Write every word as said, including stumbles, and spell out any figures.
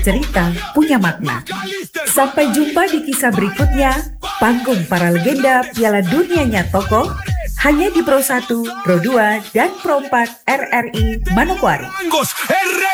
cerita punya makna. Sampai jumpa di kisah berikutnya, panggung para legenda Piala Dunianya Tokoh, hanya di Pro satu, Pro dua, dan Pro empat R R I Manokwari.